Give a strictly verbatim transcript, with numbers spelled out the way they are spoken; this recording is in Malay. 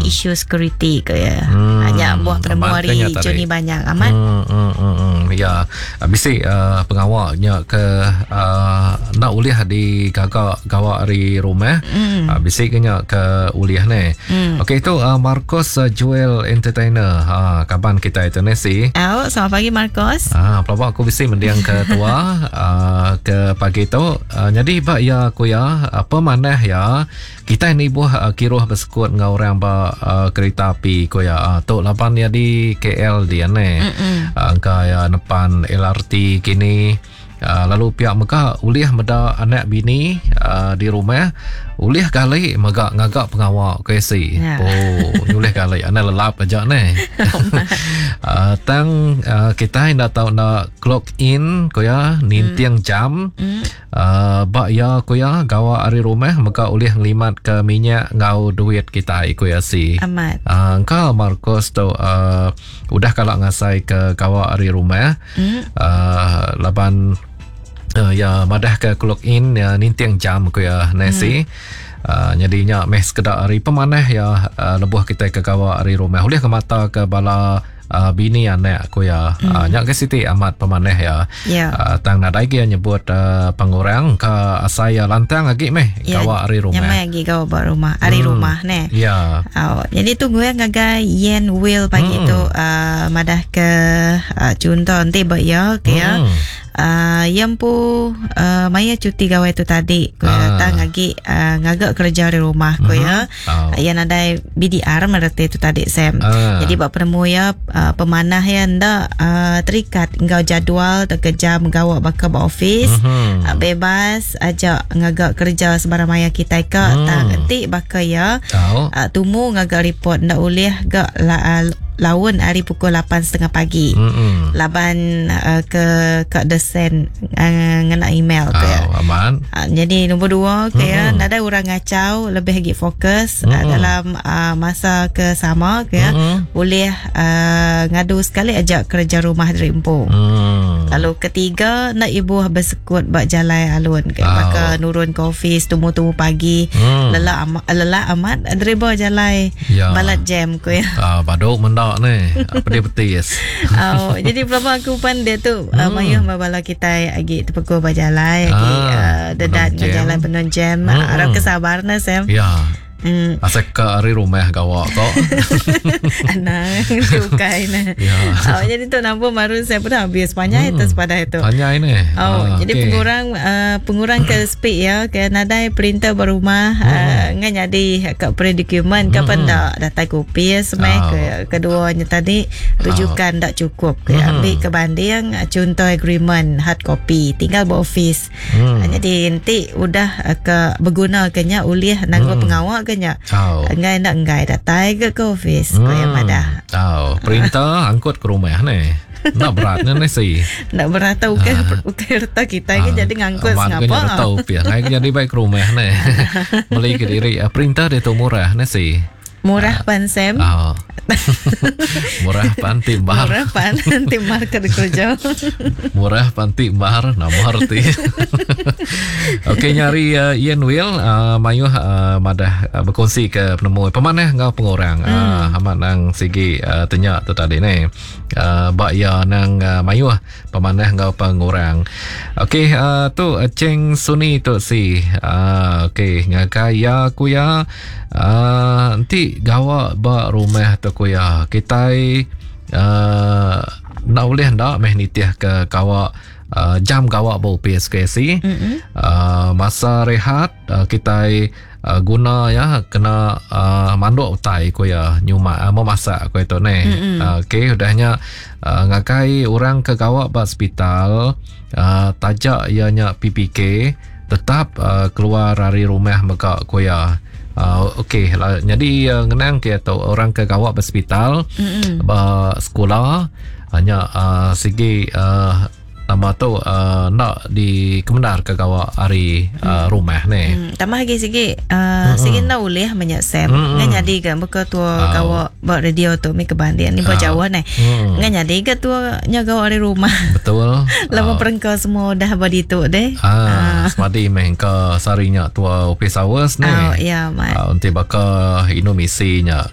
isu security ke ya. Hmm. Hanya buah penemu hari hijau ni banyak amat. Hmm, hmm, hmm, hmm. Ya, bisik uh, pengawaknya ke uh, nak uliah di gagak gawak hari rumah. Hmm. Uh, bisik kena ke uliah ni. Hmm. Okey, itu uh, Marcos uh, Jewel Entertainer. Ha, kapan kita itu nasi? Oh, selamat pagi Marcos. Ah, pelabak aku bisik mendiang ke tua uh, ke pagi tu. Uh, jadi bak ya aku ya apa mana ya kita ini buah uh, kiruh bersekut dengan orang ba uh, kereta api ko ya uh, tu lapan ya di K L dia ni. Uh, angka ya depan L R T kini. Uh, lalu pihak Mekah uliah meda anak bini uh, di rumah uliah kali magak ngagak pengawal kesi. Yeah. Oh, uliah kali anak lelap aja ni. uh, tang uh, kita hendak tahu nak clock in ko ya nintiang mm. jam. Mm. Uh, bak ya ko ya gawa hari rumah maka uliah ngelimat ke minyak ngau duit kita ko ya si. Amat. Uh, engkau Marcos tu uh, udah kalau ngasai ke gawa hari rumah. Mm. Uh, laban Uh, ya madah ke clock in ya nintiang jam ko ya nasi. Hmm. Uh, jadinya meh sekedar hari pemanah ya uh, lebuh kita ke kawa hari rumah. Boleh ke mata ke bala uh, bini anak ko ya. Hmm. Uh, nyak ke siti amat pemanah ya. Yeah. Uh, tang nadai ke nyebut uh, pengurang ke asaya lantang lagi meh yeah. kawa hari rumah. Nyamai lagi kawa ba rumah hari hmm. rumah ne. Ya. Yeah. Oh, jadi tu gue ngaga yen will pagi hmm. tu uh, madah ke uh, contoh nanti ba ya ke ya. Hmm. Uh, yang pu uh, Maya cuti gawai tu tadi ko uh. datang lagi uh, ngagak kerja di rumah ko ya. Uh-huh. Oh. Yang ada B D R merate tu tadi Sam. Uh. Jadi bak penemu ya uh, pemanah ya ndak uh, terikat engkau jadual terkerja menggawak bakal ba office. Uh-huh. Uh, bebas aja ngagak kerja sebarang maya kita ke uh. tak nanti bakal ya. Uh. Uh, tumu ngagak report ndak boleh gak la, uh, lawan hari pukul lapan tiga puluh pagi. Mm-hmm. Laban uh, ke ke desen uh, ngena email ke. Oh, aman. Uh, jadi nombor dua ke mm-hmm. ya, ada orang ngacau lebih lagi fokus mm-hmm. uh, dalam uh, masa ke sama ke mm-hmm. boleh uh, ngadu sekali aja kerja rumah dari empu. Mm. Lalu ketiga nak ibu bersekut bak jalan alun ke oh. maka nurun ke office tumu-tumu pagi mm. lelah amat lelah amat driver jalan yeah. balat jam ke ya. Ah, badok menda ni apa dia betis. Oh, jadi berapa aku pandai tu hmm. uh, mayuh mabala kita agi tepeko bajalai agi ah, uh, dedat ngajalan penuh jam hmm. harap kesabarna Sam. Ya. Hmm. Asak ke hari rumah gawak tu. Anak sukai na. Ya. Oh, jadi tu nampak baru saya pun habis panjang hmm. itu sepada itu. Panjang ini. Oh, ah, jadi okay. pengurang uh, pengurang ke speed ya ke nadai printer berumah hmm. uh, ngan jadi ke pre-document ke pendak data kopi semai oh. ke keduanya tadi rujukan tak oh. cukup ke hmm. ambil ke banding contoh agreement hard copy tinggal buat office. Hmm. Uh, jadi nanti udah uh, ke berguna kenya uliah nanggo hmm. pengawal ke nya. Oh. Enggak nak enggak datai ke office hmm. ko yang madah. Oh, printer angkut ke rumah ni. Nak beratnya ni sih. Nak berat tahu ke bukan harta kita ke jadi ngangkut ngapa. Makanya tahu pia. Ngai jadi baik ke rumah ni. Beli ke diri printer dia tu murah ni sih. Murah pan Sam. Oh. Murah pan timbar. Murah pan timbar ke kerja. Murah pan timbar nomor ti. Okey, nyari uh, Ian Will uh, mayuh uh, madah uh, berkongsi ke penemu pemanah ngau pengurang. Hmm. Uh, hamat nang sigi uh, tanya tu tadi ni. Uh, bak ya nang uh, mayuh pemanah ngau pengurang. Okey, uh, tu uh, Cheng Suni tu si. Uh, okey, ngakaya ku ya uh, nanti gawa ba rumah tu ku ya kita uh, nak boleh ndak meh nitiah ke kawa uh, jam kawa bau P S K C mm-hmm. uh, masa rehat uh, kita uh, guna ya kena uh, manduk utai ku ya nyuma uh, memasak ku itu ni mm-hmm. uh, okey udahnya uh, ngakai orang ke kawa ba hospital uh, tajak ianya P P K tetap uh, keluar dari rumah maka ku ya. Uh, Okey lah, jadi uh, ngenang ke atau orang ke kawak hospital mm-hmm. ba sekolah hanya uh, segi uh, nama tu uh, nak di kemenar ke kawak hari uh, rumah ni. Hmm. Tambah lagi segi uh, mm-hmm. segi nak boleh banyak Sam. Mm-hmm. Ngan jadi kan buka tua oh. kawak buat radio tu mi kebandian ni buat jauh ni. Mm. Ngan jadi ke tua nyaga hari rumah. Betul. Lama oh. perengka semua dah badi tu deh. Ah, uh. semadi mengka sarinya tua office hours ni. Oh, ya, mat. Uh, untuk baka inomisinya